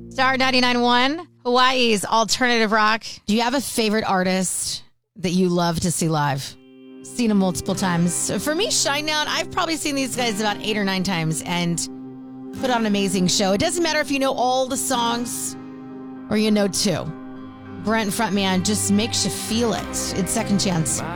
Star 99.1, Hawaii's alternative rock. Do you have a favorite artist that you love to see live? Seen them multiple times. For me, Shinedown, I've probably seen these guys about 8 or 9 times and put on an amazing show. It doesn't matter if you know all the songs or you know 2. Brent Frontman just makes you feel it. It's Second Chance.